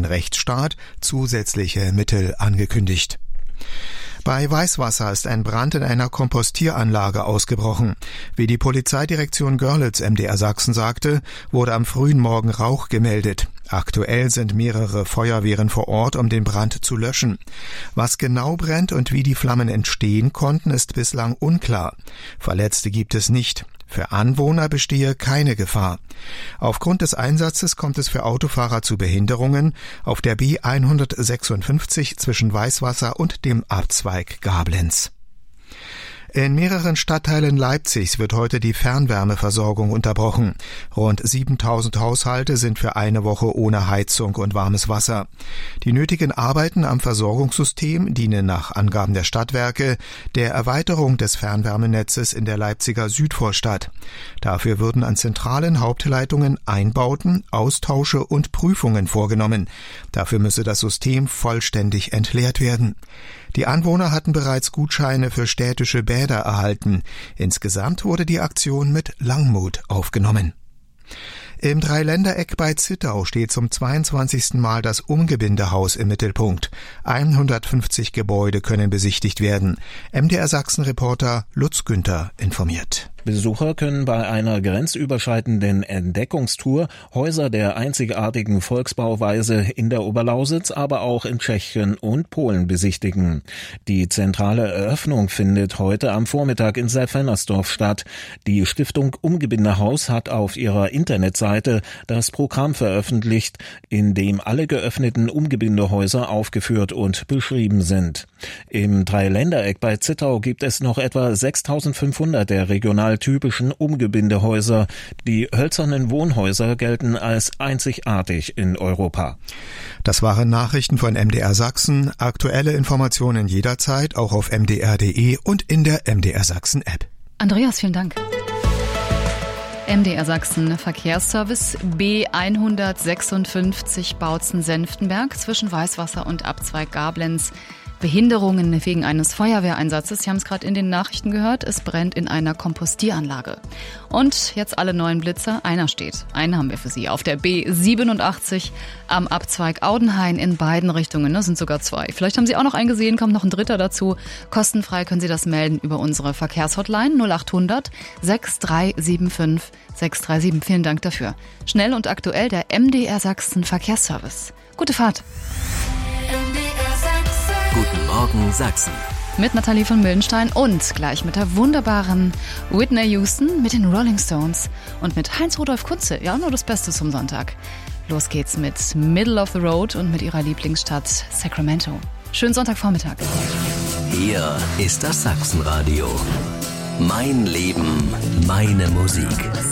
Rechtsstaat zusätzliche Mittel angekündigt. Bei Weißwasser ist ein Brand in einer Kompostieranlage ausgebrochen. Wie die Polizeidirektion Görlitz MDR Sachsen sagte, wurde am frühen Morgen Rauch gemeldet. Aktuell sind mehrere Feuerwehren vor Ort, um den Brand zu löschen. Was genau brennt und wie die Flammen entstehen konnten, ist bislang unklar. Verletzte gibt es nicht. Für Anwohner bestehe keine Gefahr. Aufgrund des Einsatzes kommt es für Autofahrer zu Behinderungen auf der B156 zwischen Weißwasser und dem Abzweig Gablenz. In mehreren Stadtteilen Leipzigs wird heute die Fernwärmeversorgung unterbrochen. Rund 7.000 Haushalte sind für eine Woche ohne Heizung und warmes Wasser. Die nötigen Arbeiten am Versorgungssystem dienen nach Angaben der Stadtwerke der Erweiterung des Fernwärmenetzes in der Leipziger Südvorstadt. Dafür würden an zentralen Hauptleitungen Einbauten, Austausche und Prüfungen vorgenommen. Dafür müsse das System vollständig entleert werden. Die Anwohner hatten bereits Gutscheine für städtische Bäder erhalten. Insgesamt wurde die Aktion mit Langmut aufgenommen. Im Dreiländereck bei Zittau steht zum 22. Mal das Umgebindehaus im Mittelpunkt. 150 Gebäude können besichtigt werden. MDR Sachsen-Reporter Lutz Günther informiert. Besucher können bei einer grenzüberschreitenden Entdeckungstour Häuser der einzigartigen Volksbauweise in der Oberlausitz, aber auch in Tschechien und Polen besichtigen. Die zentrale Eröffnung findet heute am Vormittag in Saalfeldersdorf statt. Die Stiftung Umgebindehaus hat auf ihrer Internetseite das Programm veröffentlicht, in dem alle geöffneten Umgebindehäuser aufgeführt und beschrieben sind. Im Dreiländereck bei Zittau gibt es noch etwa 6.500 der regionaltypischen Umgebindehäuser. Die hölzernen Wohnhäuser gelten als einzigartig in Europa. Das waren Nachrichten von MDR Sachsen. Aktuelle Informationen jederzeit auch auf mdr.de und in der MDR Sachsen App. Andreas, vielen Dank. MDR Sachsen Verkehrsservice B156 Bautzen-Senftenberg zwischen Weißwasser und Abzweig Gablenz. Behinderungen wegen eines Feuerwehreinsatzes. Sie haben es gerade in den Nachrichten gehört. Es brennt in einer Kompostieranlage. Und jetzt alle neuen Blitzer. Einer steht. Einen haben wir für Sie. Auf der B87 am Abzweig Audenhain in beiden Richtungen. Das sind sogar zwei. Vielleicht haben Sie auch noch einen gesehen. Kommt noch ein dritter dazu. Kostenfrei können Sie das melden über unsere Verkehrshotline 0800 6375 637. Vielen Dank dafür. Schnell und aktuell der MDR Sachsen Verkehrsservice. Gute Fahrt. Guten Morgen Sachsen. Mit Nathalie von Mildenstein und gleich mit der wunderbaren Whitney Houston, mit den Rolling Stones und mit Heinz-Rudolf Kunze. Ja, nur das Beste zum Sonntag. Los geht's mit Middle of the Road und mit ihrer Lieblingsstadt Sacramento. Schönen Sonntagvormittag. Hier ist das Sachsenradio. Mein Leben, meine Musik.